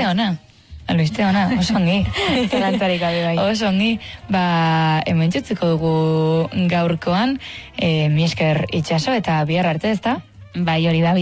Albiste ona, oso ongi. Zalantzarik gabe bai. Oso ongi, hemen txutziko dugu gaurkoan, mi esker Itxaso eta bihar arte, ezta? Bai, hori da.